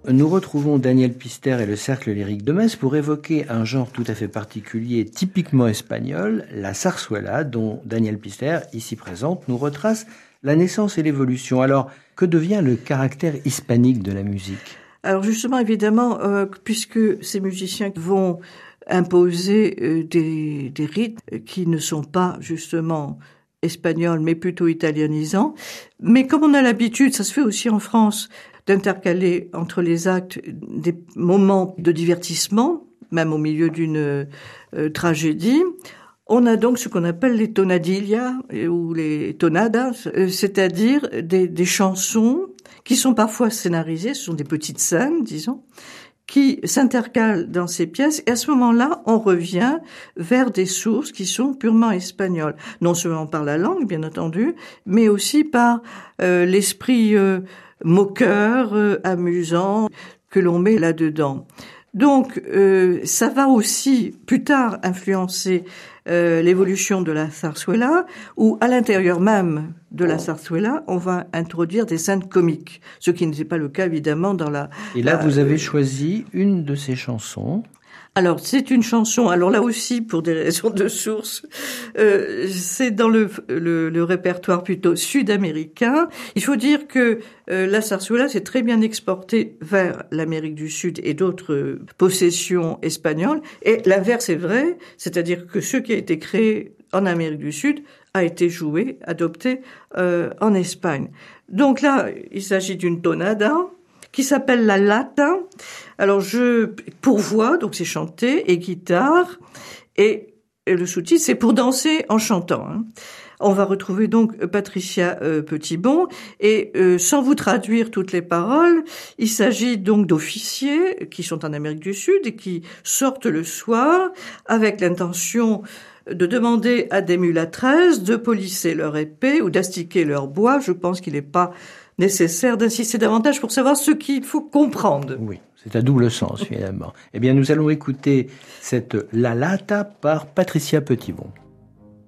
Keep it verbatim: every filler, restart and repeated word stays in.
Nous retrouvons Daniel Pister et le Cercle Lyrique de Metz pour évoquer un genre tout à fait particulier, typiquement espagnol, la zarzuela, dont Daniel Pister, ici présente, nous retrace la naissance et l'évolution. Alors, que devient le caractère hispanique de la musique ? Alors justement, évidemment, euh, puisque ces musiciens vont imposer euh, des, des rythmes qui ne sont pas justement espagnols, mais plutôt italianisants. Mais comme on a l'habitude, ça se fait aussi en France, d'intercaler entre les actes des moments de divertissement, même au milieu d'une euh, tragédie. On a donc ce qu'on appelle les tonadillas ou les tonadas, c'est-à-dire des, des chansons qui sont parfois scénarisées, ce sont des petites scènes, disons, qui s'intercalent dans ces pièces. Et à ce moment-là, on revient vers des sources qui sont purement espagnoles. Non seulement par la langue, bien entendu, mais aussi par euh, l'esprit euh, moqueur, euh, amusant que l'on met là-dedans. Donc, euh, ça va aussi, plus tard, influencer euh, l'évolution de la zarzuela, où à l'intérieur même de la zarzuela, on va introduire des scènes comiques, ce qui n'était pas le cas, évidemment, dans la... Et là, la, vous avez choisi une de ces chansons. Alors, c'est une chanson, alors là aussi, pour des raisons de source, euh, c'est dans le, le, le répertoire plutôt sud-américain. Il faut dire que euh, la zarzuela s'est très bien exportée vers l'Amérique du Sud et d'autres euh, possessions espagnoles. Et l'inverse est vrai, c'est-à-dire que ce qui a été créé en Amérique du Sud a été joué, adopté euh, en Espagne. Donc là, il s'agit d'une tonada qui s'appelle la lata. Alors je, pour voix, donc c'est chanté, et guitare, et, et le sous-titre c'est pour danser en chantant. Hein. On va retrouver donc Patricia euh, Petitbon, et euh, sans vous traduire toutes les paroles, il s'agit donc d'officiers qui sont en Amérique du Sud et qui sortent le soir avec l'intention de demander à des mulâtresses de polisser leur épée ou d'astiquer leur bois. Je pense qu'il n'est pas nécessaire d'insister davantage pour savoir ce qu'il faut comprendre. Oui, c'est à double sens finalement. Eh bien, nous allons écouter cette La Lata par Patricia Petitbon.